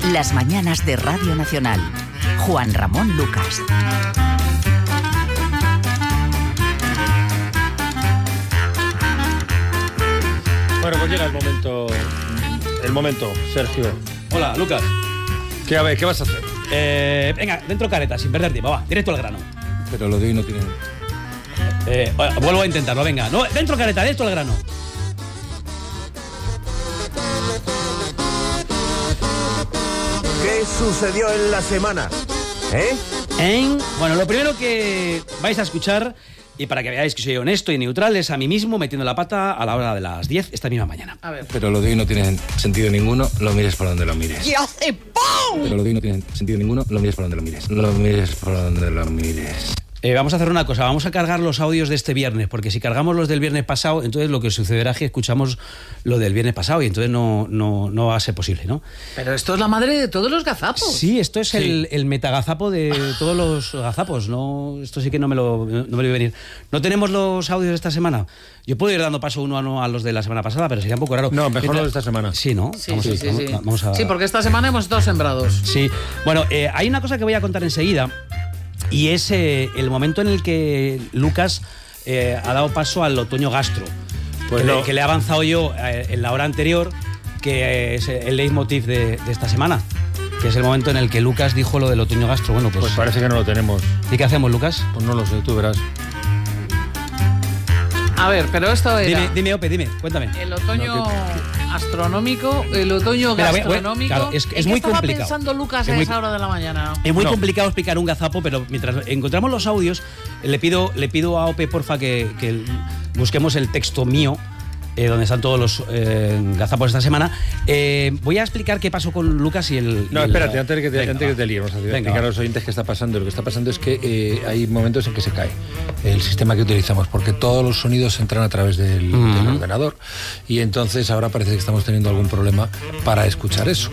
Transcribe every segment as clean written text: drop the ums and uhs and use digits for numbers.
Las mañanas de Radio Nacional. Juan Ramón Lucas. Bueno, pues llega el momento, Sergio. Hola, Lucas. ¿Qué vas a hacer? Venga, dentro careta, sin perder tiempo, va, directo al grano. Pero lo de hoy no tiene... Vuelvo a intentarlo, venga. No, dentro careta, directo al grano. ¿Qué sucedió en la semana? Bueno, lo primero que vais a escuchar, y para que veáis que soy honesto y neutral, es a mí mismo metiendo la pata a la hora de las 10 esta misma mañana. A ver. Pero lo de hoy no tiene sentido ninguno, lo mires por donde lo mires. ¡Y hace ¡pum! Pero lo de hoy no tiene sentido ninguno, lo mires por donde lo mires. Lo mires por donde lo mires. Vamos a hacer una cosa, vamos a cargar los audios de este viernes, porque si cargamos los del viernes pasado, entonces lo que sucederá es que escuchamos lo del viernes pasado y entonces no va a ser posible, ¿no? Pero esto es la madre de todos los gazapos. Sí, esto es el metagazapo de todos los gazapos, ¿no? Esto sí que no me lo iba a venir. ¿No tenemos los audios de esta semana? Yo puedo ir dando paso uno a uno a los de la semana pasada, pero sería un poco raro. No, mejor los de esta semana. Sí, ¿no? Sí, Vamos a... Sí, porque esta semana hemos estado sembrados. Sí, bueno, hay una cosa que voy a contar enseguida. Y es el momento en el que Lucas ha dado paso al otoño gastro, Pues que le he avanzado yo en la hora anterior, que es el leitmotiv de esta semana, que es el momento en el que Lucas dijo lo del otoño gastro. Bueno, Pues parece que no lo tenemos. ¿Y qué hacemos, Lucas? Pues no lo sé, tú verás. A ver, pero esto era... Dime, Ope, dime, cuéntame. El otoño astronómico, el otoño gastronómico. Claro, es muy complicado. ¿Qué estaba pensando Lucas a esa hora de la mañana? Es muy complicado explicar un gazapo, pero mientras encontramos los audios, le pido a Ope, porfa, que busquemos el texto mío, donde están todos los gazapos esta semana. Voy a explicar qué pasó con Lucas y el... No, espérate, antes de que te liemos, a explicar a los oyentes qué está pasando. Lo que está pasando es que hay momentos en que se cae el sistema que utilizamos, porque todos los sonidos entran a través del ordenador, y entonces ahora parece que estamos teniendo algún problema para escuchar eso.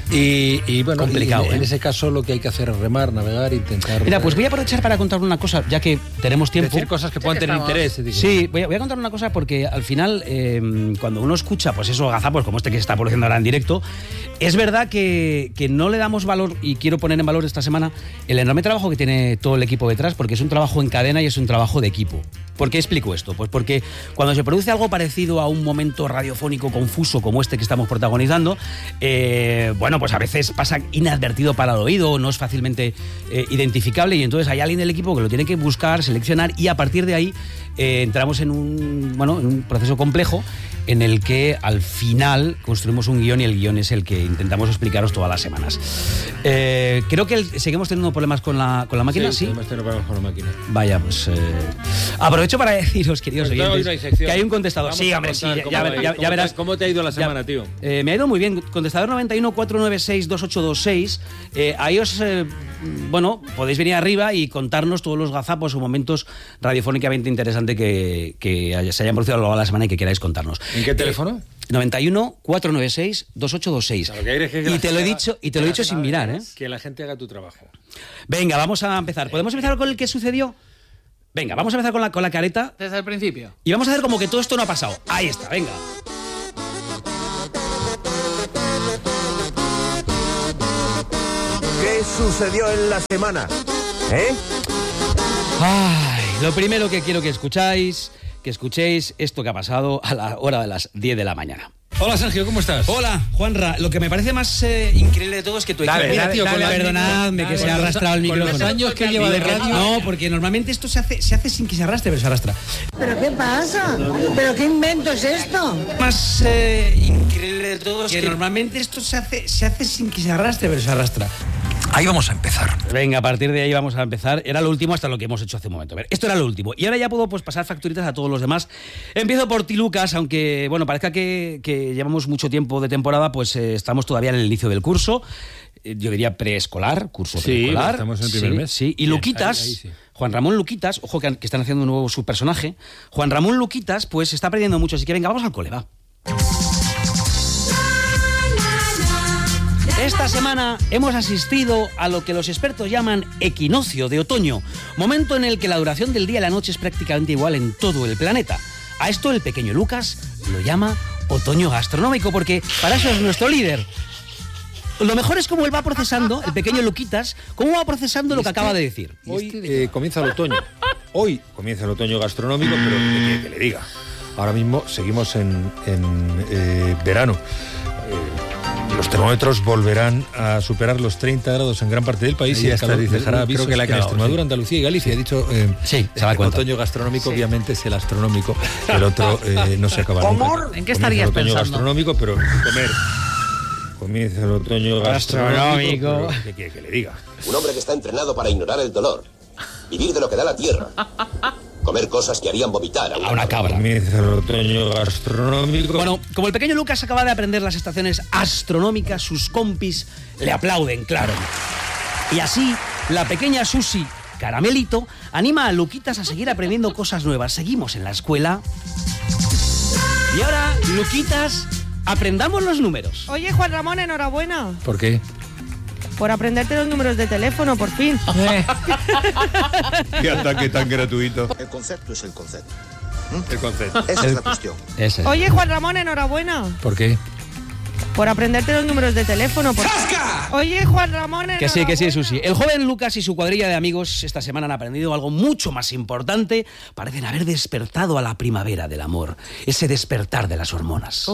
Y bueno, complicado, en ese caso lo que hay que hacer es remar, navegar, intentar... Mira, pues voy a aprovechar para contar una cosa, ya que tenemos tiempo. Decir cosas que puedan tener interés. Sí, voy a contar una cosa porque al final... cuando uno escucha pues esos gazapos como este que se está produciendo ahora en directo, es verdad que no le damos valor, y quiero poner en valor esta semana el enorme trabajo que tiene todo el equipo detrás, porque es un trabajo en cadena y es un trabajo de equipo. ¿Por qué explico esto? Pues porque cuando se produce algo parecido a un momento radiofónico confuso como este que estamos protagonizando, bueno, pues a veces pasa inadvertido para el oído, no es fácilmente identificable, y entonces hay alguien del equipo que lo tiene que buscar, seleccionar, y a partir de ahí entramos en un proceso complejo en el que al final construimos un guión, y el guión es el que intentamos explicaros todas las semanas. Creo que seguimos teniendo problemas con la máquina, ¿sí? Seguimos teniendo problemas con la máquina. Vaya, pues... aprovecho para deciros, queridos oyentes, que hay un contestador. Vamos sí, hombre, sí, ya verás. ¿Cómo te ha ido la semana, tío? Me ha ido muy bien. Contestador 91 496 2826. Ahí os... bueno, podéis venir arriba y contarnos todos los gazapos o momentos radiofónicamente interesantes que se hayan producido a lo largo de la semana y que queráis contarnos. ¿En qué teléfono? 91 496 2826. Y te lo he dicho sin mirar, ¿eh? Que la gente haga tu trabajo. Venga, vamos a empezar. ¿Podemos empezar con el que sucedió? Venga, vamos a empezar con la careta. Desde el principio. Y vamos a hacer como que todo esto no ha pasado. Ahí está, venga. ¿Qué sucedió en la semana? Ay, lo primero que quiero que escuchéis esto que ha pasado a la hora de las 10 de la mañana. Hola, Sergio, ¿cómo estás? Hola, Juanra. Lo que me parece más increíble de todo es que tu equipo... Perdonadme que se ha arrastrado el micrófono. Con los años que lleva de radio... No, porque normalmente esto se hace sin que se arrastre, pero se arrastra. ¿Pero qué pasa? ¿Pero qué invento es esto? Más increíble de todo es que normalmente esto se hace sin que se arrastre, pero se arrastra. Ahí vamos a empezar. Venga, a partir de ahí vamos a empezar. Era lo último hasta lo que hemos hecho hace un momento. A ver, esto era lo último. Y ahora ya puedo pasar facturitas a todos los demás. Empiezo por ti, Lucas, aunque bueno, parezca que llevamos mucho tiempo de temporada, pues estamos todavía en el inicio del curso. Yo diría preescolar, curso preescolar. Sí, estamos en el primer mes. Sí, y Luquitas, ahí sí. Juan Ramón Luquitas, ojo que están haciendo un nuevo subpersonaje. Juan Ramón Luquitas, pues está aprendiendo mucho, así que venga, vamos al cole, va. Esta semana hemos asistido a lo que los expertos llaman equinoccio de otoño, momento en el que la duración del día y la noche es prácticamente igual en todo el planeta. A esto el pequeño Lucas lo llama otoño gastronómico, porque para eso es nuestro líder. lo mejor es cómo él va procesando, el pequeño Luquitas, cómo va procesando lo que acaba de decir. Hoy comienza el otoño. Hoy comienza el otoño gastronómico, pero que le diga. Ahora mismo seguimos en verano. Los termómetros volverán a superar los 30 grados en gran parte del país y el calor dejará avisos que en Extremadura, Andalucía y Galicia. He dicho el otoño gastronómico, obviamente es el astronómico, el otro no se acaba nunca. ¿En qué estarías pensando? El otoño gastronómico, pero comer. Comienza el otoño gastronómico. ¿Qué quiere que le diga? Un hombre que está entrenado para ignorar el dolor, vivir de lo que da la tierra, comer cosas que harían vomitar a una cabra. Comienza el otoño gastronómico. Bueno, como el pequeño Lucas acaba de aprender las estaciones astronómicas, sus compis le aplauden, claro. Y así, la pequeña Susi Caramelito anima a Luquitas a seguir aprendiendo cosas nuevas. Seguimos en la escuela. Y ahora, Luquitas, aprendamos los números. Oye, Juan Ramón, enhorabuena. ¿Por qué? Por aprenderte los números de teléfono, por fin. Qué ataque tan gratuito. El concepto es el concepto. El concepto. Esa es la cuestión. Oye, Juan Ramón, enhorabuena. ¿Por qué? Por aprenderte los números de teléfono. Oye, Juan Ramón, enhorabuena. Que sí, Susi. El joven Lucas y su cuadrilla de amigos esta semana han aprendido algo mucho más importante. Parecen haber despertado a la primavera del amor. Ese despertar de las hormonas.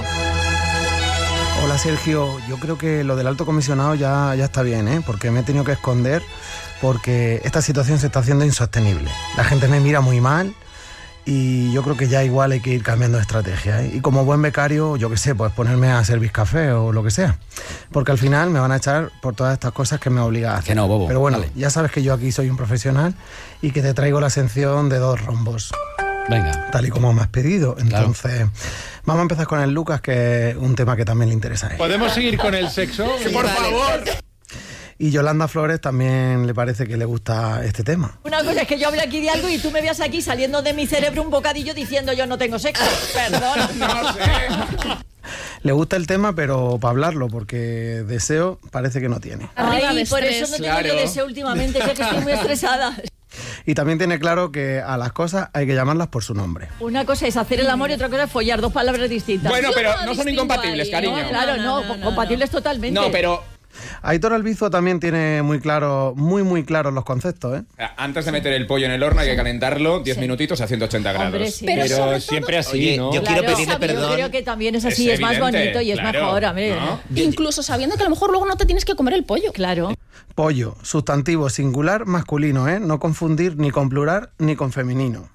Hola Sergio, yo creo que lo del alto comisionado ya está bien, ¿eh? Porque me he tenido que esconder porque esta situación se está haciendo insostenible. La gente me mira muy mal y yo creo que ya igual hay que ir cambiando de estrategia, ¿eh? Y como buen becario, yo qué sé, pues ponerme a servir café o lo que sea. Porque al final me van a echar por todas estas cosas que me obliga a hacer. Que no, bobo. Pero bueno, vale. Ya sabes que yo aquí soy un profesional y que te traigo la sección de 2 rombos. Venga. Tal y como me has pedido. Entonces, vamos a empezar con el Lucas, que es un tema que también le interesa a él. ¿Podemos seguir con el sexo? Sí, por favor. Y Yolanda Flores también le parece que le gusta este tema. Una cosa es que yo hable aquí de algo y tú me veas aquí saliendo de mi cerebro un bocadillo diciendo yo no tengo sexo. Perdón. No sé. Le gusta el tema, pero para hablarlo, porque deseo parece que no tiene. Ay, por eso no tengo yo deseo últimamente, ya que estoy muy estresada. Y también tiene claro que a las cosas hay que llamarlas por su nombre. Una cosa es hacer el amor y otra cosa es follar, 2 palabras distintas. Bueno, pero no son incompatibles, cariño. Claro, no, compatibles totalmente. No, pero Aitor Albizu también tiene muy claros los conceptos, ¿eh? antes de meter el pollo en el horno hay que calentarlo 10 minutitos a 180 grados. Hombre, sí. Pero siempre así, oye, ¿no? yo quiero pedirle perdón. Yo creo que también es así, Es es más evidente, bonito y es claro, mejor. Hombre, ¿no? Incluso sabiendo que a lo mejor luego no te tienes que comer el pollo. Claro. Pollo, sustantivo singular masculino, ¿eh? No confundir ni con plural ni con femenino.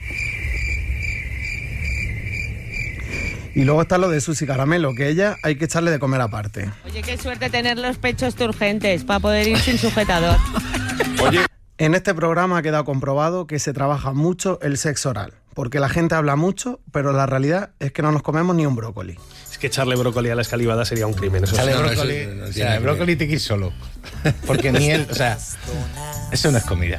Y luego está lo de Susi Caramelo, que ella hay que echarle de comer aparte. Oye, qué suerte tener los pechos turgentes para poder ir sin sujetador. Oye, En este programa ha quedado comprobado que se trabaja mucho el sexo oral, porque la gente habla mucho, pero la realidad es que no nos comemos ni un brócoli. Es que echarle brócoli a la escalivada sería un crimen. Eso Echarle sí. brócoli, o sea, el brócoli te quis solo. Porque miel, o sea, eso no es comida.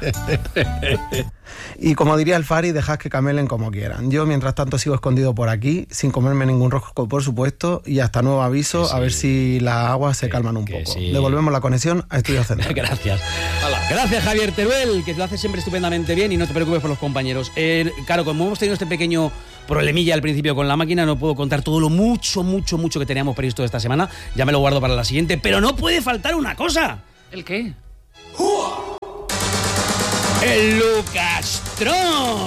Y como diría el Fari, dejad que camelen como quieran. Yo, mientras tanto, sigo escondido por aquí, sin comerme ningún rosco, por supuesto, y hasta nuevo aviso, a ver si las aguas se calman un poco. sí. Devolvemos la conexión a Estudios Centrales. Gracias. Gracias, Javier Teruel, que lo hace siempre estupendamente bien y no te preocupes por los compañeros. Claro, como hemos tenido este pequeño problemilla al principio con la máquina, no puedo contar todo lo mucho que teníamos previsto esta semana. Ya me lo guardo para la siguiente, pero no puede faltar una cosa. ¿El qué? ¡El Lucastrón!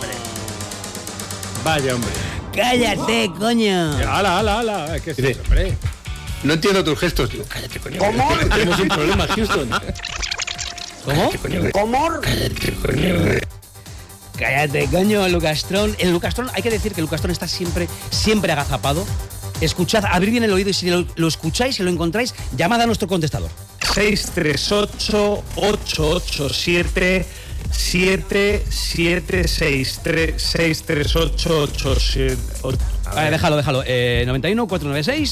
Vaya, hombre. ¡Cállate, coño! ¡Hala! ¿Qué es eso, hombre? No entiendo tus gestos. Digo, cállate, coño. ¿Cómo? Tenemos un problema, Houston. ¿Cómo? ¿Cómo? Cállate, coño, Lucastrón. El Lucastrón, hay que decir que el Lucastrón está siempre agazapado. Escuchad, abrid bien el oído y si lo escucháis, si lo encontráis, llamad a nuestro contestador. 638-887-738-87. Vale, déjalo. 91 496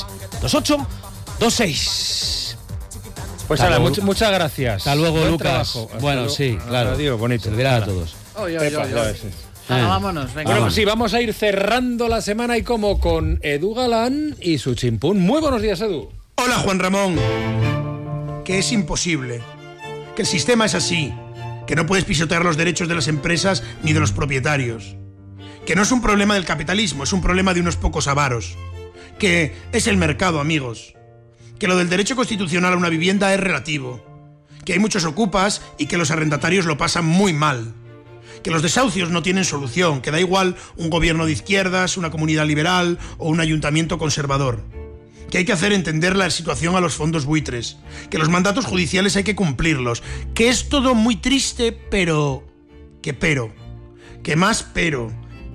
2826. Pues ahora, muchas gracias. Hasta luego, Buen Lucas. trabajo. Bueno, Hasta sí, luego. claro. Adiós, bonito. Servirá a todos. Vámonos, venga. Bueno, pues sí, vamos a ir cerrando la semana y como con Edu Galán y su chimpún. Muy buenos días, Edu. Hola, Juan Ramón. Que es imposible. Que el sistema es así. Que no puedes pisotear los derechos de las empresas ni de los propietarios. Que no es un problema del capitalismo, es un problema de unos pocos avaros. Que es el mercado, amigos. que lo del derecho constitucional a una vivienda es relativo, que hay muchos ocupas y que los arrendatarios lo pasan muy mal, que los desahucios no tienen solución, que da igual un gobierno de izquierdas, una comunidad liberal o un ayuntamiento conservador, que hay que hacer entender la situación a los fondos buitres, que los mandatos judiciales hay que cumplirlos, que es todo muy triste, pero, que más pero,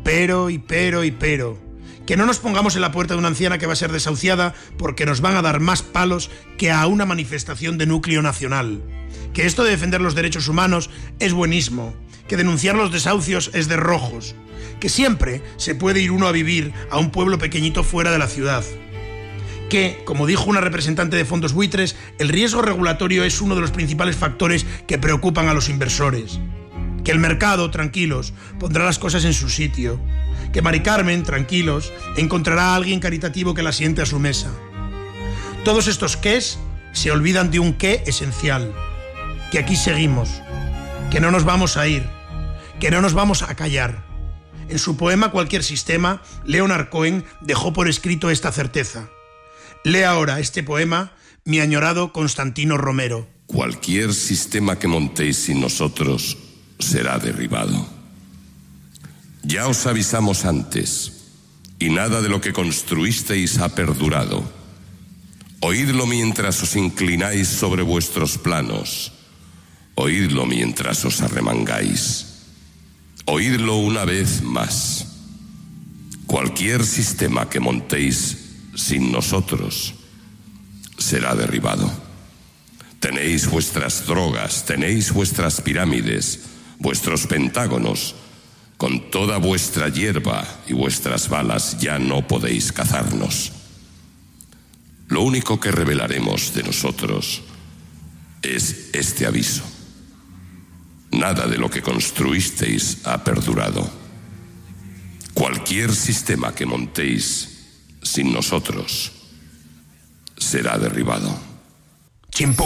que no nos pongamos en la puerta de una anciana que va a ser desahuciada porque nos van a dar más palos que a una manifestación de núcleo nacional, que esto de defender los derechos humanos es buenismo, que denunciar los desahucios es de rojos, que siempre se puede ir uno a vivir a un pueblo pequeñito fuera de la ciudad, que, como dijo una representante de fondos buitres, el riesgo regulatorio es uno de los principales factores que preocupan a los inversores, que el mercado, tranquilos, pondrá las cosas en su sitio, que Mari Carmen, tranquilos, encontrará a alguien caritativo que la siente a su mesa. Todos estos qués se olvidan de un qué esencial, que aquí seguimos, que no nos vamos a ir, que no nos vamos a callar. En su poema Cualquier sistema, Leonard Cohen dejó por escrito esta certeza. Lee ahora este poema mi añorado Constantino Romero. Cualquier sistema que montéis sin nosotros será derribado. Ya os avisamos antes, y nada de lo que construisteis ha perdurado. Oídlo mientras os inclináis sobre vuestros planos. Oídlo mientras os arremangáis. Oídlo una vez más. Cualquier sistema que montéis sin nosotros será derribado. Tenéis vuestras drogas, tenéis vuestras pirámides, vuestros pentágonos. Con toda vuestra hierba y vuestras balas ya no podéis cazarnos. Lo único que revelaremos de nosotros es este aviso. Nada de lo que construisteis ha perdurado. Cualquier sistema que montéis sin nosotros será derribado.